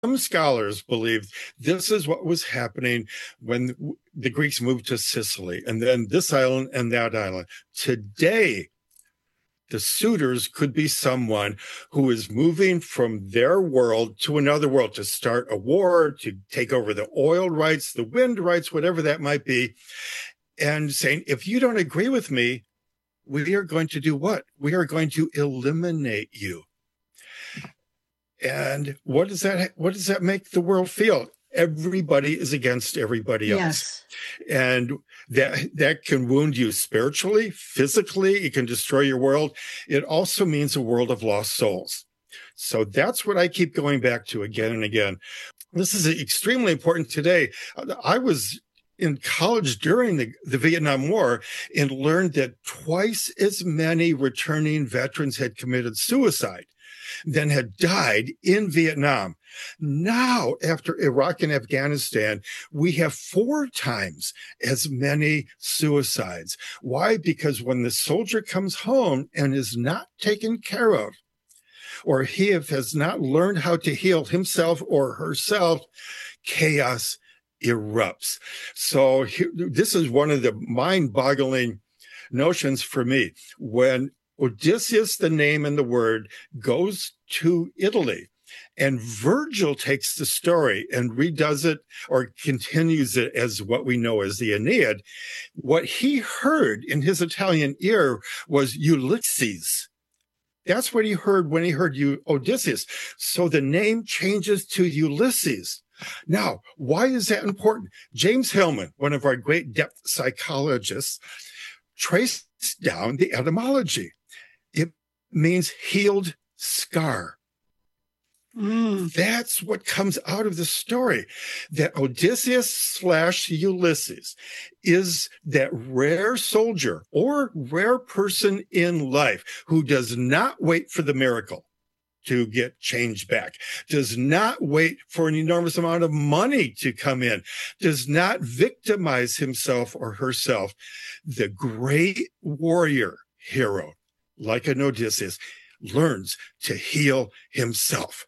scholars believe this is what was happening when the Greeks moved to Sicily, and then this island and that island. Today, the suitors could be someone who is moving from their world to another world to start a war, to take over the oil rights, the wind rights, whatever that might be, and saying, if you don't agree with me, we are going to do what? We are going to eliminate you. And what does that make the world feel? Everybody is against everybody else. Yes. And that can wound you spiritually, physically. It can destroy your world. It also means a world of lost souls. So that's what I keep going back to again and again. This is extremely important today. I was in college during the Vietnam War and learned that twice as many returning veterans had committed suicide than had died in Vietnam. Now, after Iraq and Afghanistan, we have 4 times as many suicides. Why? Because when the soldier comes home and is not taken care of, or he has not learned how to heal himself or herself, chaos erupts. So this is one of the mind-boggling notions for me. When Odysseus, the name and the word, goes to Italy, and Virgil takes the story and redoes it or continues it as what we know as the Aeneid. What he heard in his Italian ear was Ulysses. That's what he heard when he heard Odysseus. So the name changes to Ulysses. Now, why is that important? James Hillman, one of our great depth psychologists, traced down the etymology. It means healed scar. That's what comes out of the story, that Odysseus / Ulysses is that rare soldier or rare person in life who does not wait for the miracle to get change back, does not wait for an enormous amount of money to come in, does not victimize himself or herself. The great warrior hero, like an Odysseus, learns to heal himself.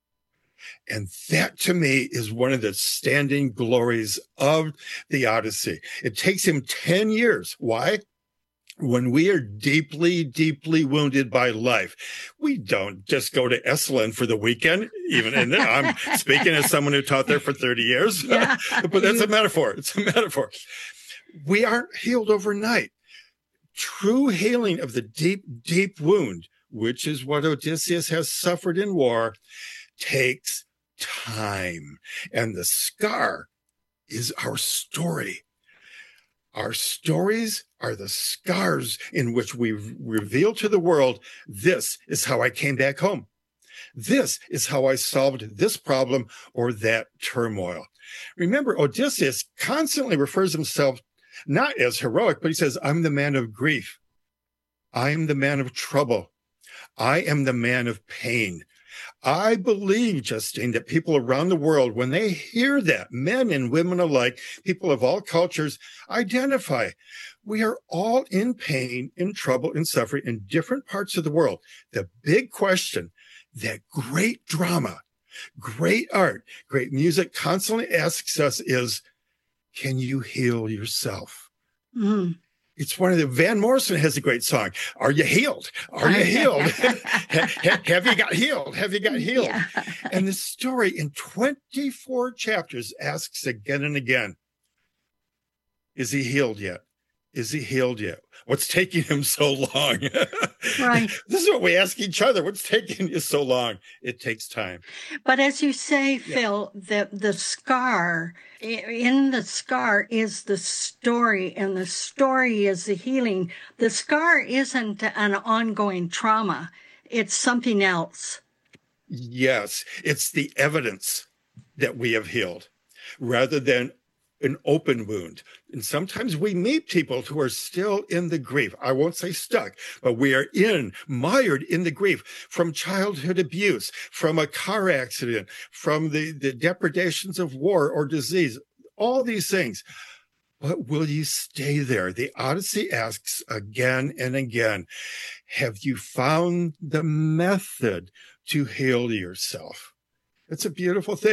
And that, to me, is one of the standing glories of the Odyssey. It takes him 10 years. Why? When we are deeply, deeply wounded by life, we don't just go to Esalen for the weekend, and I'm speaking as someone who taught there for 30 years, Yeah. But that's a metaphor. It's a metaphor. We aren't healed overnight. True healing of the deep, deep wound, which is what Odysseus has suffered in war, takes time. And the scar is our story. Our stories are the scars in which we reveal to the world, this is how I came back home. This is how I solved this problem or that turmoil. Remember, Odysseus constantly refers himself not as heroic, but he says, I'm the man of grief. I'm the man of trouble. I am the man of pain. I believe, Justine, that people around the world, when they hear that, men and women alike, people of all cultures, identify. We are all in pain, in trouble, in suffering in different parts of the world. The big question that great drama, great art, great music constantly asks us is, can you heal yourself? It's one of the, Van Morrison has a great song. Are you healed? Are you healed? Have you got healed? Have you got healed? Yeah. And the story in 24 chapters asks again and again, is he healed yet? Is he healed yet? What's taking him so long? Right. This is what we ask each other. What's taking you so long? It takes time. But as you say, Phil, the scar, in the scar is the story, and the story is the healing. The scar isn't an ongoing trauma. It's something else. Yes, it's the evidence that we have healed rather than an open wound. And sometimes we meet people who are still in the grief. I won't say stuck, but we are mired in the grief from childhood abuse, from a car accident, from the depredations of war or disease, all these things. But will you stay there? The Odyssey asks again and again, have you found the method to heal yourself? It's a beautiful thing.